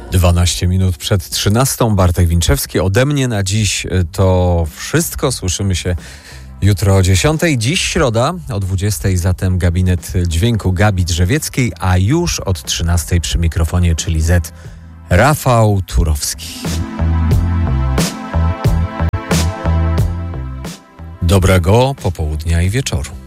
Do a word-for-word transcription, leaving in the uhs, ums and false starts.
dwanaście minut przed trzynastą. Bartek Winczewski. Ode mnie na dziś to wszystko. Słyszymy się jutro o dziesiątej. Dziś środa o dwudziestej, zatem gabinet dźwięku Gabi Drzewieckiej, a już od trzynastej przy mikrofonie, czyli Z, Rafał Turowski. Dobrego popołudnia i wieczoru.